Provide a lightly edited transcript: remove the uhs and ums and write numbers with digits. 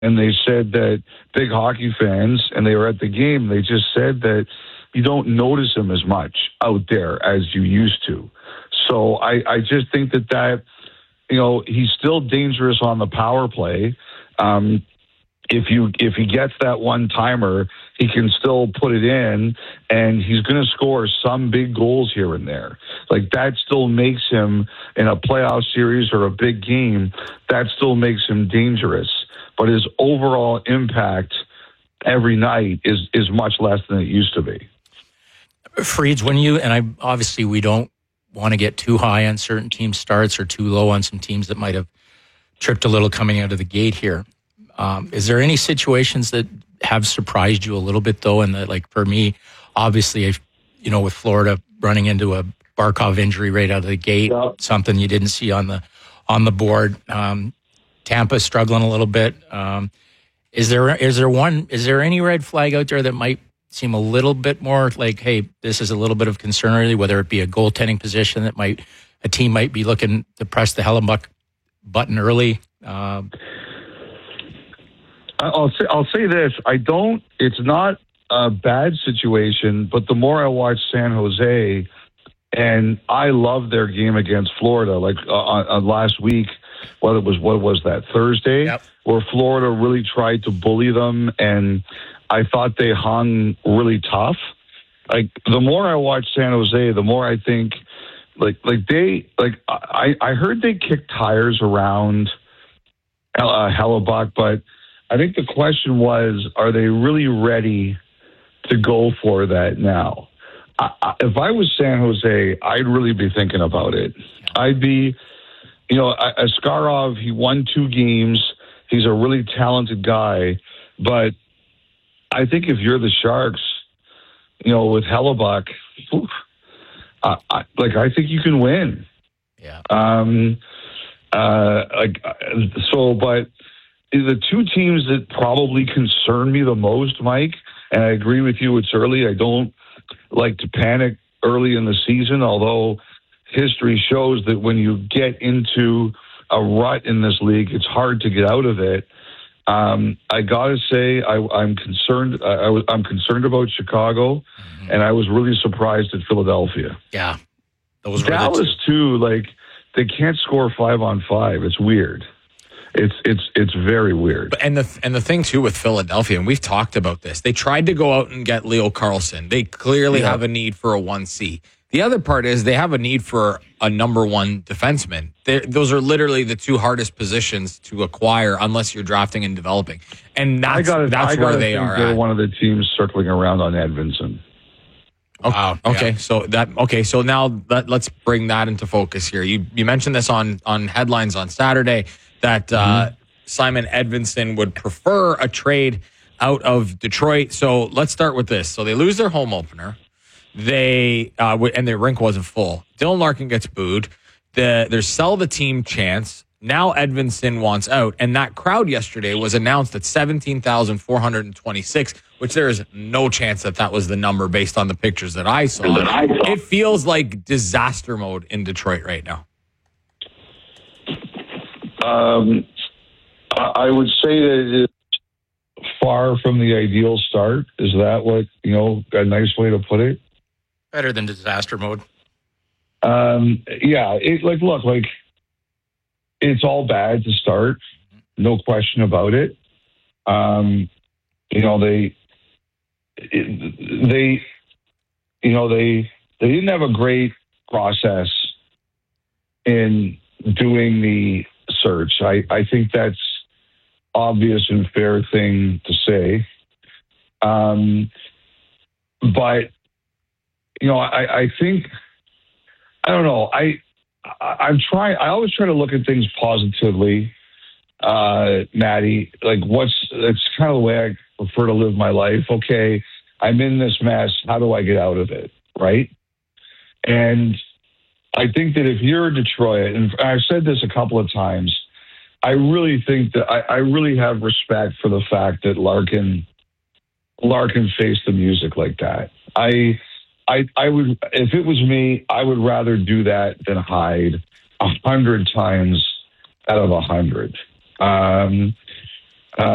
and they said that big hockey fans, and they were at the game, they just said that you don't notice him as much out there as you used to. So I just think that he's still dangerous on the power play. If he gets that one-timer, he can still put it in, and he's going to score some big goals here and there. Like, that still makes him, in a playoff series or a big game, that still makes him dangerous. But his overall impact every night is much less than it used to be. Freeds, obviously we don't want to get too high on certain team starts or too low on some teams that might have tripped a little coming out of the gate here. Is there any situations that have surprised you a little bit, though? And that, like, for me, obviously, with Florida running into a Barkov injury right out of the gate, something you didn't see on the board. Tampa struggling a little bit. Is there any red flag out there that might seem a little bit more like, hey, this is a little bit of concern early, whether it be a goaltending position that a team might be looking to press the Hellebuck button early? I'll say this. It's not a bad situation, but the more I watch San Jose, and I love their game against Florida, like on last week, what was that, Thursday? Yep. Where Florida really tried to bully them, and I thought they hung really tough. Like, the more I watch San Jose, the more I think, I heard they kicked tires around Hellebuck, but I think the question was, are they really ready to go for that now? If I was San Jose, I'd really be thinking about it. I'd be, Askarov, he won 2 games. He's a really talented guy. But I think if you're the Sharks, with Hellebuck, I think you can win. Yeah. But the 2 teams that probably concern me the most, Mike, and I agree with you, it's early. I don't like to panic early in the season, although history shows that when you get into a rut in this league, it's hard to get out of it. I got to say, I'm concerned. I'm concerned about Chicago, and I was really surprised at Philadelphia. Yeah. Dallas, too, they can't score 5-on-5. It's weird. It's very weird. And the thing too with Philadelphia, and we've talked about this, they tried to go out and get Leo Carlsson. They clearly have a need for a 1C. The other part is they have a need for a number 1 defenseman. Those are literally the 2 hardest positions to acquire unless you're drafting and developing. And that's where they are. They're one of the teams circling around on Edvinsson. Wow. Okay. Yeah. So now let's bring that into focus here. You mentioned this on headlines on Saturday that Simon Edvinsson would prefer a trade out of Detroit. So let's start with this. So they lose their home opener. They and their rink wasn't full. Dylan Larkin gets booed. There's sell the team chance. Now Edvinsson wants out, and that crowd yesterday was announced at 17,426, which there is no chance that was the number based on the pictures that I saw. It feels like disaster mode in Detroit right now. I would say that it's far from the ideal start. Is that what, a nice way to put it? Better than disaster mode. Yeah. It's all bad to start. No question about it. They didn't have a great process in doing the search. I think that's obvious and fair thing to say. But I think, I don't know. I always try to look at things positively, Maddie. It's kind of the way I prefer to live my life. Okay, I'm in this mess. How do I get out of it? Right? And I think that if you're Detroit, and I've said this a couple of times, I really think that I really have respect for the fact that Larkin faced the music like that. I would, if it was me, I would rather do that than hide 100 times out of 100.